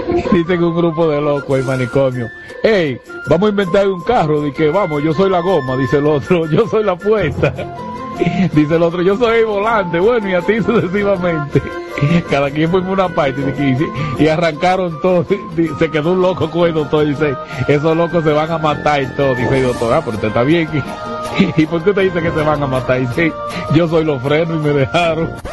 Dicen un grupo de locos en manicomio. Hey, vamos a inventar un carro. Dice que vamos, yo soy la goma. Dice el otro, yo soy la puerta. Dice el otro, yo soy el volante. Bueno, y así sucesivamente. Cada quien fue en una parte y arrancaron todos. Se quedó un loco con el doctor. Dice, esos locos se van a matar y todo. Dice el doctor, pero usted está bien. ¿Y por qué usted dice que se van a matar? Dice, yo soy los frenos y me dejaron.